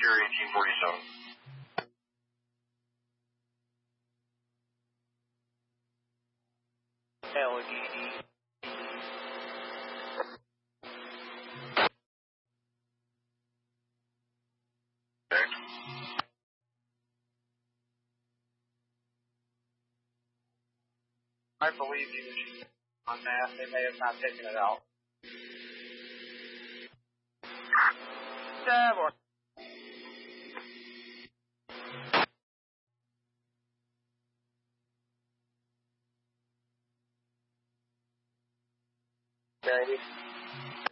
Year 1847. LGD. I believe he was on that. They may have not taken it out. Or Ninety.